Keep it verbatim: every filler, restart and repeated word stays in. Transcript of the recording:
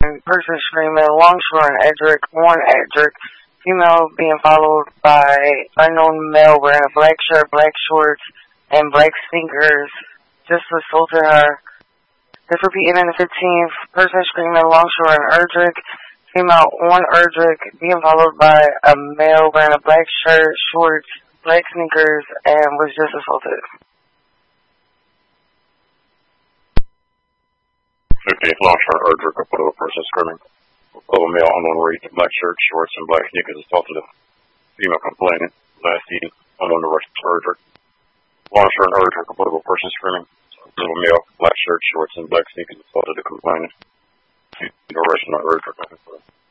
person screaming Longshore and Edric, one Edric, female being followed by unknown male wearing a black shirt, black shorts, and black sneakers, just assaulted her. This will be ending the fifteenth, person screaming Longshore and Edric, female one Edric, being followed by a male wearing a black shirt, shorts, black sneakers, and was just assaulted. fifteenth, Longshore and Edric, a photo of a person screaming. Fellow male unknown race, black shirt, shorts, and black sneakers assaulted a female complainant last evening, unknown to rush to Edric. Longshore and Edric, a photo of a person screaming. Fellow male, black shirt, shorts, and black sneakers assaulted a complainant. No rush to Edric.